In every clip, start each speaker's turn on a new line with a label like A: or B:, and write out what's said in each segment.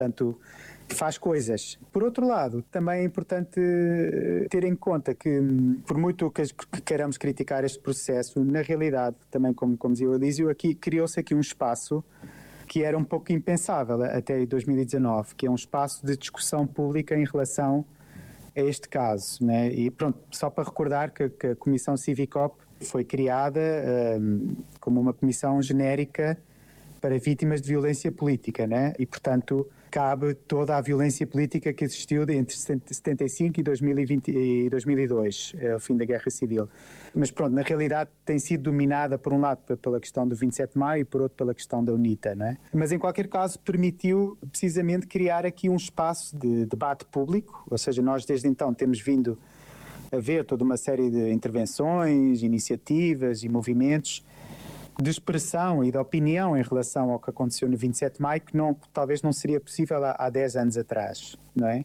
A: Portanto, faz coisas. Por outro lado, também é importante ter em conta que, por muito que queiramos criticar este processo, na realidade, também como dizia o Elísio, aqui criou-se aqui um espaço que era um pouco impensável até 2019, que é um espaço de discussão pública em relação a este caso, né? E pronto, só para recordar que a Comissão Civicop foi criada como uma comissão genérica para vítimas de violência política, né? E portanto cabe toda a violência política que existiu entre 75 e 2002, o fim da Guerra Civil. Mas pronto, na realidade tem sido dominada por um lado pela questão do 27 de Maio e por outro pela questão da UNITA, não é? Mas em qualquer caso permitiu precisamente criar aqui um espaço de debate público, ou seja, nós desde então temos vindo a ver toda uma série de intervenções, iniciativas e movimentos de expressão e de opinião em relação ao que aconteceu no 27 de maio, que talvez não seria possível há 10 anos atrás, não é?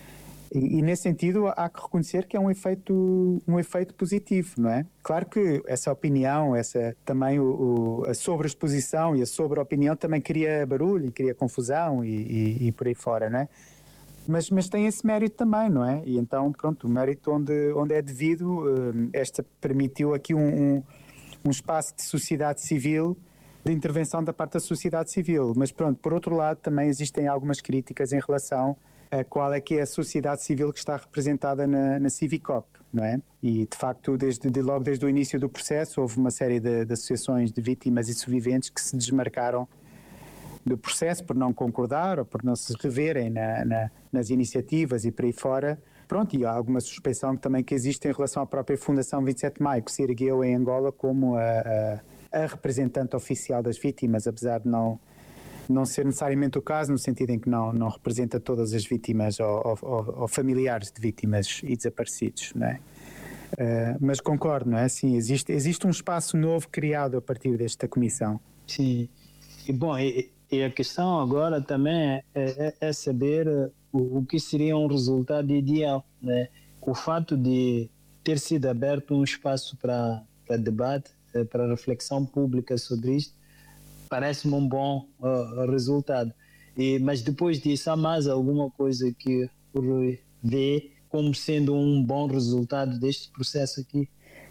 A: E nesse sentido há que reconhecer que é um efeito positivo, não é? Claro que essa opinião, também a sobreexposição e a sobreopinião também cria barulho e cria confusão e por aí fora, não é? Mas tem esse mérito também, não é? E então, pronto, o mérito onde é devido, esta permitiu aqui um espaço de sociedade civil, de intervenção da parte da sociedade civil. Mas pronto, por outro lado, também existem algumas críticas em relação a qual é que é a sociedade civil que está representada na Civicop, não é? E de facto, logo desde o início do processo, houve uma série de associações de vítimas e sobreviventes que se desmarcaram do processo por não concordar ou por não se reverem nas iniciativas e por aí fora. Pronto, e há alguma suspeição também que existe em relação à própria Fundação 27 de Maio, que se ergueu em Angola como a representante oficial das vítimas, apesar de não ser necessariamente o caso, no sentido em que não representa todas as vítimas ou familiares de vítimas e desaparecidos, não é? Mas concordo, não é? Sim, existe um espaço novo criado a partir desta comissão.
B: Sim, e bom, e a questão agora também é saber o que seria um resultado ideal, né? O fato de ter sido aberto um espaço para debate, para reflexão pública sobre isto, parece-me um bom resultado. Mas depois disso, há mais alguma coisa que o Rui vê como sendo um bom resultado deste processo aqui?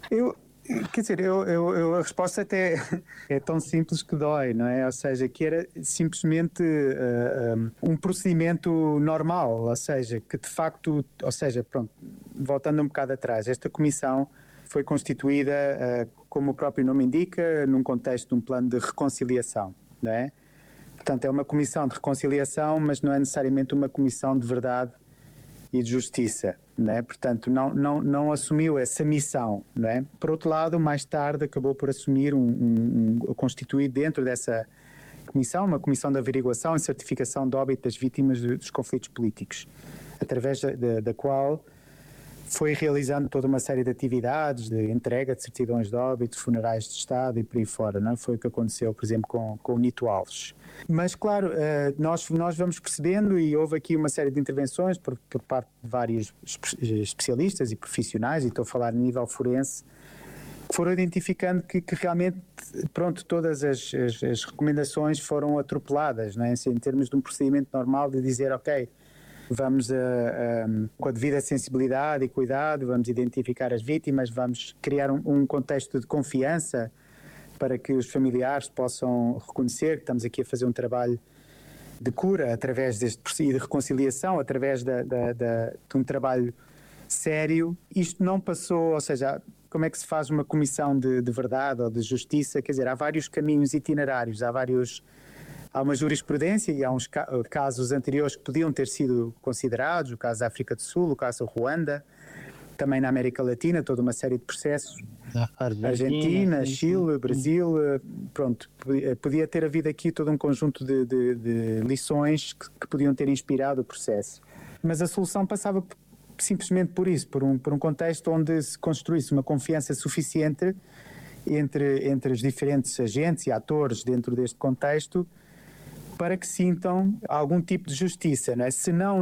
A: Quer dizer, a resposta até é tão simples que dói, não é? Ou seja, que era simplesmente um procedimento normal, ou seja, que de facto, ou seja, pronto, voltando um bocado atrás, esta comissão foi constituída, como o próprio nome indica, num contexto de um plano de reconciliação, não é? Portanto, é uma comissão de reconciliação, mas não é necessariamente uma comissão de verdade e de justiça, não é? Portanto, não assumiu essa missão, não é? Por outro lado, mais tarde acabou por assumir constituir dentro dessa comissão, uma comissão de averiguação e certificação de óbito das vítimas dos conflitos políticos, através da qual foi realizando toda uma série de atividades de entrega de certidões de óbito, funerais de Estado e por aí fora, não é? Foi o que aconteceu, por exemplo, com o Nito Alves. Mas, claro, nós vamos percebendo, e houve aqui uma série de intervenções por parte de vários especialistas e profissionais, e estou a falar a nível forense, que foram identificando que realmente, pronto, todas as recomendações foram atropeladas, não é? Assim, em termos de um procedimento normal de dizer, ok, vamos com a devida sensibilidade e cuidado, vamos identificar as vítimas, vamos criar um contexto de confiança para que os familiares possam reconhecer que estamos aqui a fazer um trabalho de cura através deste processo de reconciliação, através de um trabalho sério. Isto não passou, ou seja, como é que se faz uma comissão de verdade ou de justiça? Quer dizer, há vários caminhos itinerários, há uma jurisprudência e há uns casos anteriores que podiam ter sido considerados, o caso da África do Sul, o caso da Ruanda, também na América Latina, toda uma série de processos. Argentina, Chile, Brasil, pronto, podia ter havido aqui todo um conjunto de lições que podiam ter inspirado o processo. Mas a solução passava simplesmente por isso, por um contexto onde se construísse uma confiança suficiente entre os diferentes agentes e atores dentro deste contexto para que sintam algum tipo de justiça, não é? Se não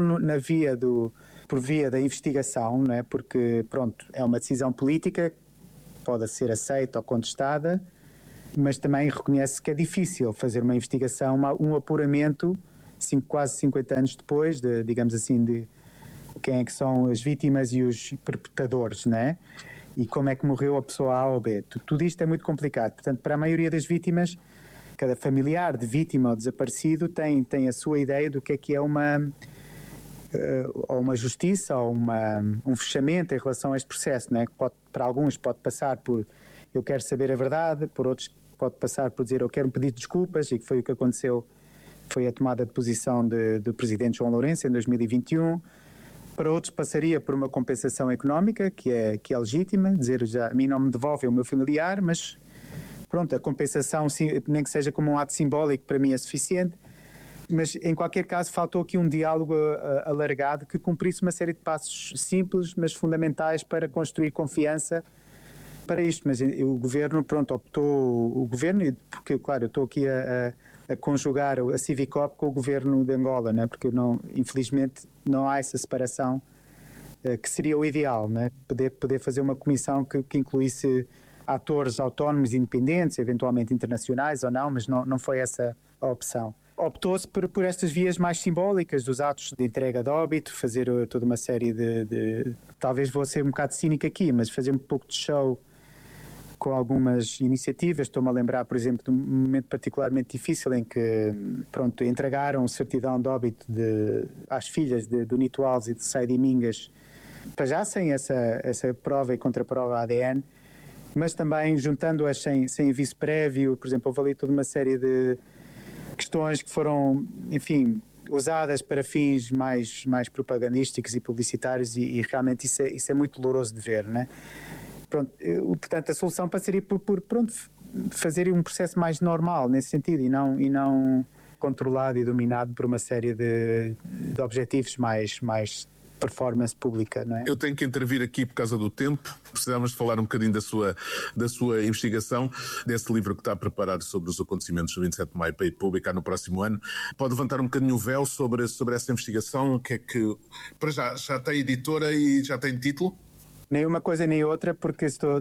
A: por via da investigação, não é? Porque, pronto, é uma decisão política, pode ser aceita ou contestada, mas também reconhece que é difícil fazer uma investigação, um apuramento quase 50 anos depois, digamos assim, de quem é que são as vítimas e os perpetradores, né? E como é que morreu a pessoa A ou B. Tudo isto é muito complicado. Portanto, para a maioria das vítimas, cada familiar de vítima ou desaparecido tem a sua ideia do que é ou uma justiça ou um fechamento em relação a este processo, né? Que para alguns pode passar por eu quero saber a verdade, por outros pode passar por dizer eu quero um pedido de desculpas, e que foi o que aconteceu, foi a tomada de posição do presidente João Lourenço em 2021. Para outros passaria por uma compensação económica, que é legítima, dizer já a mim não me devolve o meu familiar, mas pronto, a compensação, nem que seja como um ato simbólico, para mim é suficiente. Mas em qualquer caso faltou aqui um diálogo alargado que cumprisse uma série de passos simples, mas fundamentais para construir confiança para isto. Mas o governo, pronto, optou, porque claro, eu estou aqui a conjugar a Civicop com o governo de Angola, né? Porque infelizmente não há essa separação que seria o ideal, né? Poder fazer uma comissão que incluísse atores autónomos e independentes, eventualmente internacionais ou não, mas não foi essa a opção. Optou-se por estas vias mais simbólicas dos atos de entrega de óbito, fazer toda uma série de talvez vou ser um bocado cínico aqui, mas fazer um pouco de show com algumas iniciativas. Estou-me a lembrar, por exemplo, de um momento particularmente difícil em que, pronto, entregaram certidão de óbito às filhas do Nito Alves e de Saidi Mingas, para já sem essa prova e contraprova ADN, mas também juntando-as sem aviso prévio. Por exemplo, houve ali toda uma série de questões que foram, enfim, usadas para fins mais propagandísticos e publicitários, e realmente isso é muito doloroso de ver, né? Pronto, portanto, a solução passaria por fazer um processo mais normal nesse sentido, e não controlado e dominado por uma série de objetivos mais performance pública, não é?
C: Eu tenho que intervir aqui por causa do tempo. Precisávamos falar um bocadinho da sua investigação, desse livro que está a preparar sobre os acontecimentos do 27 de maio para ir publicar no próximo ano. Pode levantar um bocadinho o véu sobre essa investigação? O que é que... Para já tem editora e já tem título?
A: Nem uma coisa nem outra, porque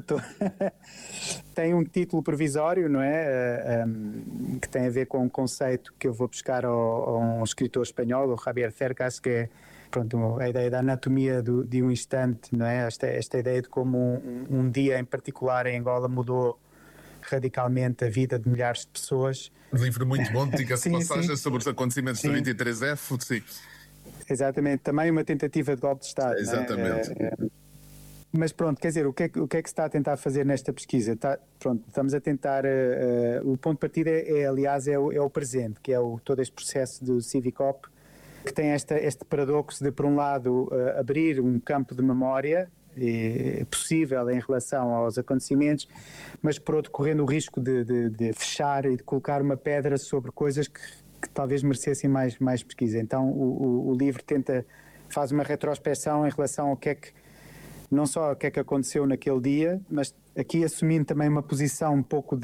A: tem um título provisório, não é? Que tem a ver com um conceito que eu vou buscar a um escritor espanhol, o Javier Cercas, que é, pronto, a ideia da anatomia de um instante, não é? Esta ideia de como um dia em particular em Angola mudou radicalmente a vida de milhares de pessoas.
C: Um livro muito bom, diga-se passagem,
A: sim.
C: Sobre os acontecimentos do 23F, sim.
A: Exatamente, também uma tentativa de golpe de Estado.
C: Exatamente.
A: Mas pronto, quer dizer, o que é que se está a tentar fazer nesta pesquisa? Estamos a tentar, o ponto de partida aliás, é o presente, que é todo este processo do Civicop, que tem este paradoxo de, por um lado, abrir um campo de memória possível em relação aos acontecimentos, mas por outro, correndo o risco de fechar e de colocar uma pedra sobre coisas que talvez merecessem mais pesquisa. Então o livro faz uma retrospecção em relação ao que é que, não só o que é que aconteceu naquele dia, mas aqui assumindo também uma posição um pouco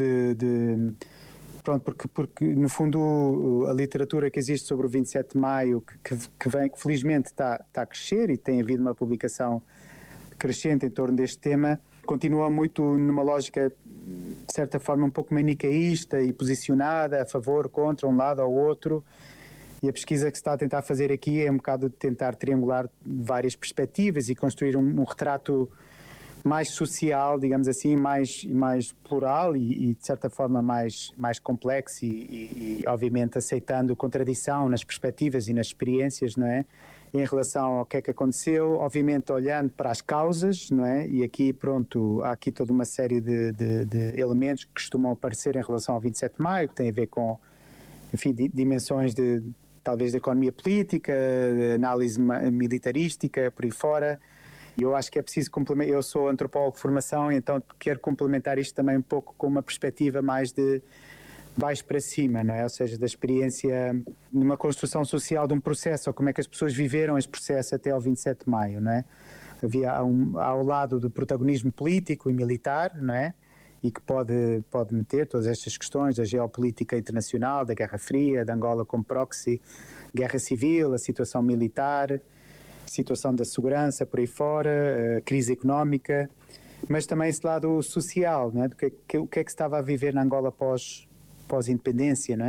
A: pronto, porque no fundo a literatura que existe sobre o 27 de Maio, que felizmente está a crescer, e tem havido uma publicação crescente em torno deste tema, continua muito numa lógica, de certa forma, um pouco manicaísta e posicionada a favor, contra, um lado ou outro. E a pesquisa que se está a tentar fazer aqui é um bocado de tentar triangular várias perspectivas e construir um retrato mais social, digamos assim, mais plural e de certa forma mais complexo e obviamente aceitando contradição nas perspectivas e nas experiências, não é? Em relação ao que é que aconteceu, obviamente olhando para as causas, não é? E aqui, pronto, há aqui toda uma série de elementos que costumam aparecer em relação ao 27 de Maio, que tem a ver com, enfim, dimensões talvez da economia política, de análise militarística, por aí fora. E eu acho que é preciso complementar. Eu sou antropólogo de formação, então quero complementar isto também um pouco com uma perspectiva mais de baixo para cima, não é? Ou seja, da experiência numa construção social de um processo, ou como é que as pessoas viveram esse processo até ao 27 de Maio, não é? Havia ao lado do protagonismo político e militar, não é? E que pode meter todas estas questões da geopolítica internacional, da Guerra Fria, de Angola como proxy, guerra civil, a situação militar, situação da segurança por aí fora, a crise económica, mas também esse lado social, não é? O que é que se estava a viver na Angola pós-independência, não é?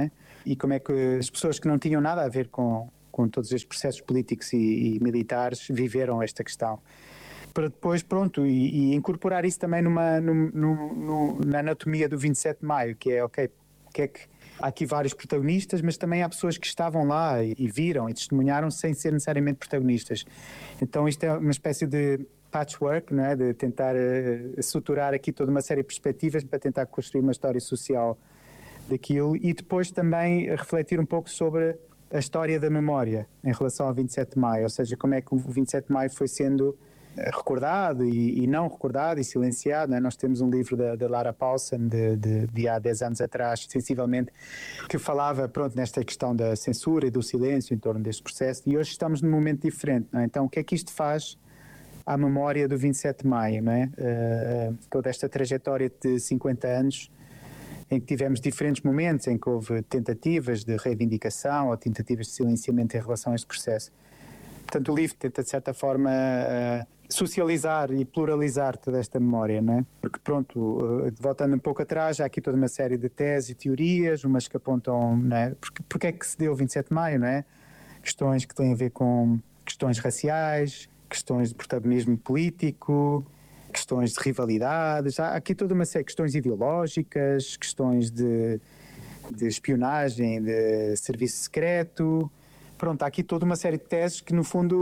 A: e como é que as pessoas que não tinham nada a ver com todos estes processos políticos e militares viveram esta questão. Para depois, pronto, e incorporar isso também na anatomia do 27 de Maio, que é, ok, que é que há aqui vários protagonistas, mas também há pessoas que estavam lá e viram e testemunharam sem ser necessariamente protagonistas. Então isto é uma espécie de patchwork, não é? De tentar suturar aqui toda uma série de perspectivas para tentar construir uma história social daquilo e depois também refletir um pouco sobre a história da memória em relação ao 27 de Maio, ou seja, como é que o 27 de Maio foi sendo recordado e não recordado e silenciado, não é? Nós temos um livro da Lara Paulson de há 10 anos atrás, sensivelmente, que falava, pronto, nesta questão da censura e do silêncio em torno deste processo, e hoje estamos num momento diferente, não é? Então o que é que isto faz à memória do 27 de Maio, não é? Toda esta trajetória de 50 anos em que tivemos diferentes momentos em que houve tentativas de reivindicação ou tentativas de silenciamento em relação a este processo. Portanto, o livro tenta, de certa forma, socializar e pluralizar toda esta memória, não é? Porque, pronto, voltando um pouco atrás, há aqui toda uma série de teses e teorias, umas que apontam, não é? Porque é que se deu o 27 de Maio, não é? Questões que têm a ver com questões raciais, questões de protagonismo político, questões de rivalidades, há aqui toda uma série de questões ideológicas, questões de espionagem, de serviço secreto. Pronto, há aqui toda uma série de teses que, no fundo,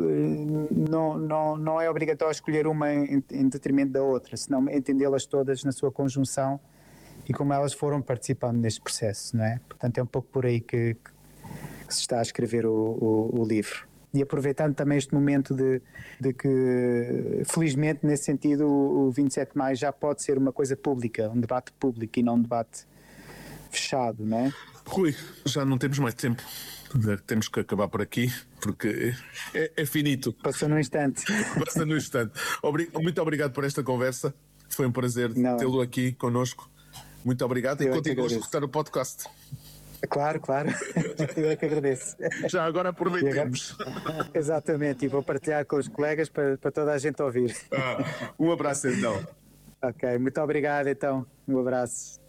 A: não é obrigatório escolher uma em detrimento da outra, senão entendê-las todas na sua conjunção e como elas foram participando neste processo, não é? Portanto, é um pouco por aí que se está a escrever o livro. E aproveitando também este momento de que, felizmente, nesse sentido, o 27 de Maio já pode ser uma coisa pública, um debate público e não um debate fechado, não é?
C: Rui, já não temos mais tempo. Temos que acabar por aqui, porque é finito.
A: Passou num instante.
C: Passa num instante. Muito obrigado por esta conversa. Foi um prazer tê-lo aqui connosco. Muito obrigado e continua a escutar o podcast.
A: Claro. Eu é que agradeço.
C: Já agora aproveitemos.
A: Exatamente, e vou partilhar com os colegas para toda a gente ouvir.
C: Um abraço então.
A: Ok, muito obrigado então. Um abraço.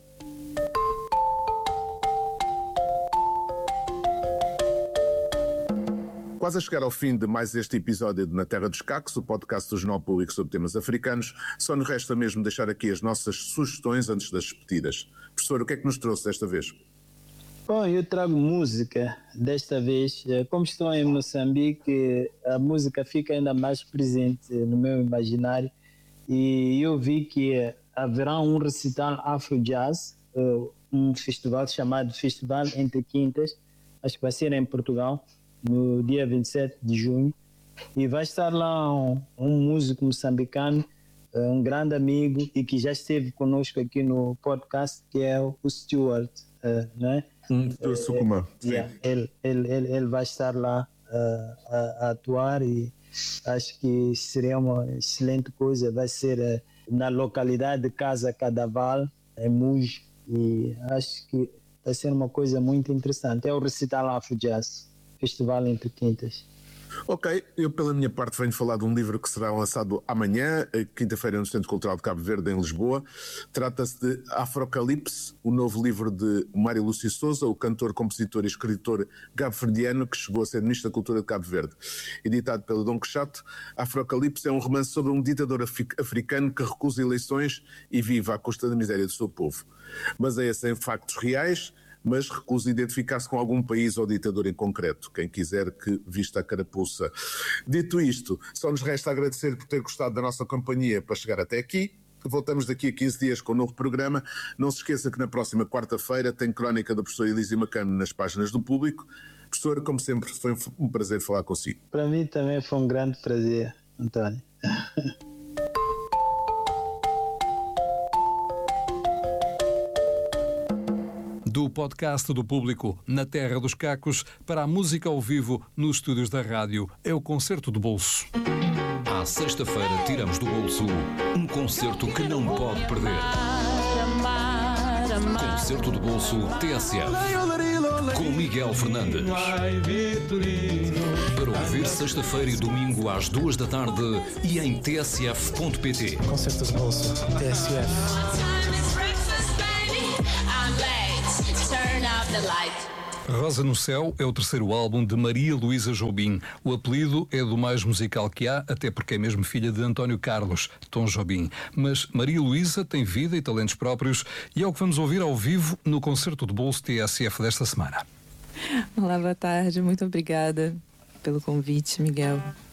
C: Quase a chegar ao fim de mais este episódio de Na Terra dos Cacos, o podcast do Jornal Público sobre temas africanos, só nos resta mesmo deixar aqui as nossas sugestões antes das despedidas. Professor, o que é que nos trouxe desta vez?
B: Bom, eu trago música desta vez. Como estou em Moçambique, a música fica ainda mais presente no meu imaginário e eu vi que haverá um recital Afro-Jazz, um festival chamado Festival Entre Quintas, acho que vai ser em Portugal, no dia 27 de junho, e vai estar lá um músico moçambicano, um grande amigo e que já esteve conosco aqui no podcast, que é o Stuart, não é?
C: Sucumã.
B: Ele vai estar lá a atuar e acho que seria uma excelente coisa. Vai ser na localidade de Casa Cadaval, em Muj, e acho que vai ser uma coisa muito interessante. É o recital Afro-Jazz, Festival Entre Quintas.
C: Ok, eu pela minha parte venho falar de um livro que será lançado amanhã, quinta-feira, no Centro Cultural de Cabo Verde, em Lisboa. Trata-se de Afrocalipse, o novo livro de Mário Lúcio Souza, o cantor, compositor e escritor cabo-verdiano que chegou a ser Ministro da Cultura de Cabo Verde. Editado pelo Dom Quixote, Afrocalipse é um romance sobre um ditador africano que recusa eleições e vive à custa da miséria do seu povo. Baseia-se em factos reais, mas recusa identificar-se com algum país ou ditador em concreto. Quem quiser que vista a carapuça. Dito isto, só nos resta agradecer por ter gostado da nossa companhia para chegar até aqui. Voltamos daqui a 15 dias com um novo programa. Não se esqueça que na próxima quarta-feira tem crónica do professor Elísio Macano nas páginas do Público. Professor, como sempre, foi um prazer falar consigo.
B: Para mim também foi um grande prazer, António.
D: Do podcast do Público Na Terra dos Cacos para a música ao vivo nos estúdios da rádio. É o Concerto do Bolso.
E: À sexta-feira tiramos do bolso um concerto que não pode perder. Concerto do Bolso TSF com Miguel Fernandes. Para ouvir sexta-feira e domingo às 2 da tarde e em tsf.pt.
F: Concerto do Bolso TSF.
G: Turn off the
D: Rosa no Céu é o terceiro álbum de Maria Luísa Jobim. O apelido é do mais musical que há, até porque é mesmo filha de António Carlos, Tom Jobim. Mas Maria Luísa tem vida e talentos próprios e é o que vamos ouvir ao vivo no concerto de bolso TSF desta semana.
F: Olá, boa tarde. Muito obrigada pelo convite, Miguel.